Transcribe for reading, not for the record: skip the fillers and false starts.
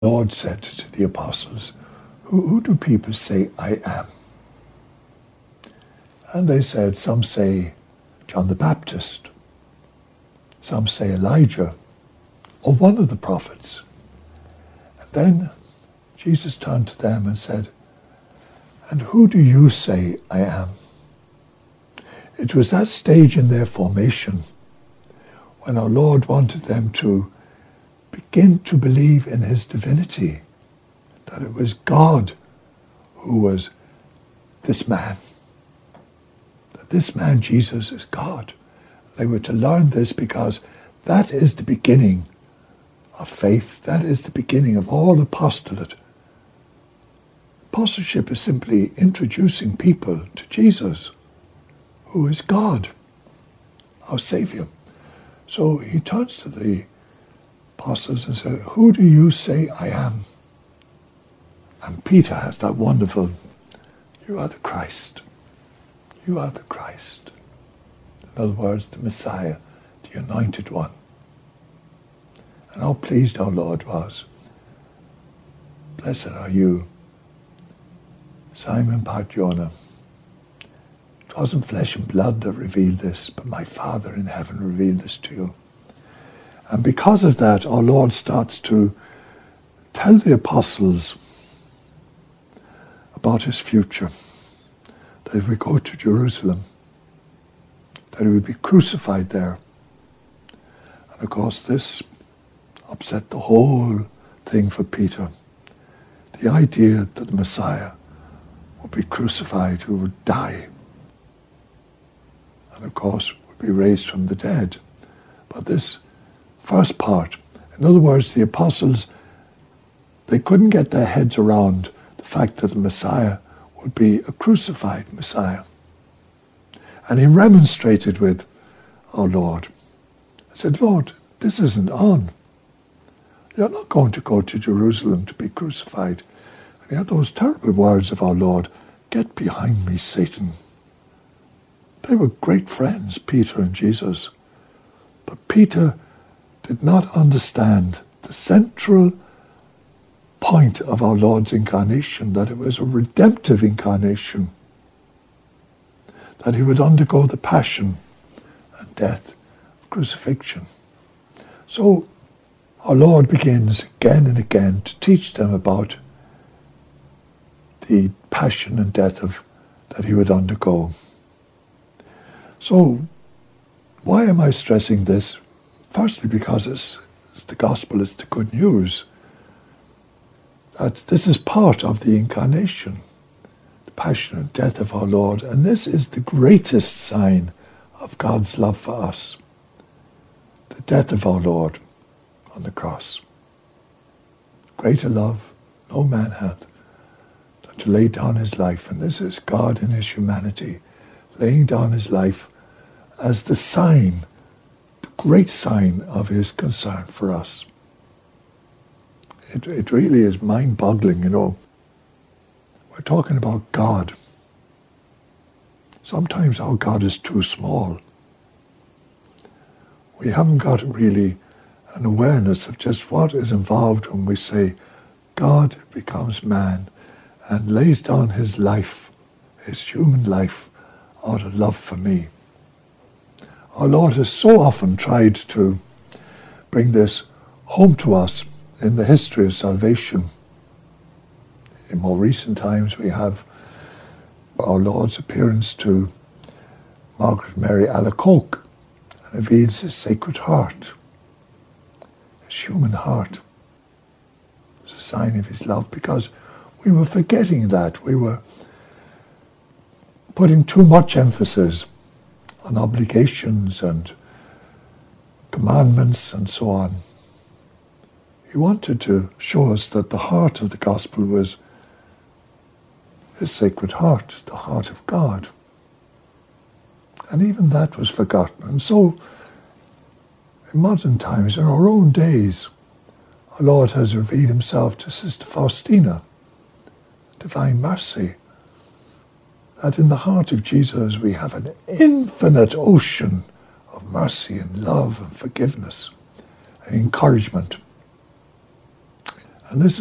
Lord said to the apostles, who do people say I am? And they said, some say John the Baptist, some say Elijah, or one of the prophets. And then Jesus turned to them and said, and who do you say I am? It was that stage in their formation when our Lord wanted them to begin to believe in his divinity, that it was God who was this man, that this man Jesus is God. They were to learn this because that is the beginning of faith. That is the beginning of all apostolate. Apostleship is simply introducing people to Jesus, who is God, our Savior. So he turns to the apostles and said, who do you say I am? And Peter has that wonderful, you are the Christ. You are the Christ. In other words, the Messiah, the anointed one. And how pleased our Lord was. Blessed are you, Simon Bar-Jonah. It wasn't flesh and blood that revealed this, but my Father in heaven revealed this to you. And because of that, our Lord starts to tell the apostles about his future, that he would go to Jerusalem, that he would be crucified there. And of course this upset the whole thing for Peter. The idea that the Messiah would be crucified, who would die, and of course would be raised from the dead. But this first part, in other words, the apostles, they couldn't get their heads around the fact that the Messiah would be a crucified Messiah. And he remonstrated with our Lord. He said, Lord, this isn't on. You're not going to go to Jerusalem to be crucified. And he had those terrible words of our Lord, get behind me, Satan. They were great friends, Peter and Jesus. But Peter did not understand the central point of our Lord's incarnation, that it was a redemptive incarnation, that he would undergo the passion and death, crucifixion. So our Lord begins again and again to teach them about the passion and death that he would undergo. So why am I stressing this? Firstly, because it's the gospel, it's the good news. That this is part of the incarnation, the passion and death of our Lord. And this is the greatest sign of God's love for us. The death of our Lord on the cross. Greater love no man hath than to lay down his life. And this is God in his humanity, laying down his life as the sign, great sign of his concern for us. It really is mind-boggling, you know. We're talking about God. Sometimes our God is too small. We haven't got really an awareness of just what is involved when we say God becomes man and lays down his life, his human life, out of love for me. Our Lord has so often tried to bring this home to us in the history of salvation. In more recent times we have our Lord's appearance to Margaret Mary Alacoque and reveals his sacred heart, his human heart. It's a sign of his love because we were forgetting that. We were putting too much emphasis on obligations and commandments and so on. He wanted to show us that the heart of the gospel was his sacred heart, the heart of God. And even that was forgotten. And so, in modern times, in our own days, our Lord has revealed himself to Sister Faustina, divine mercy, that in the heart of Jesus we have an infinite ocean of mercy and love and forgiveness and encouragement. And this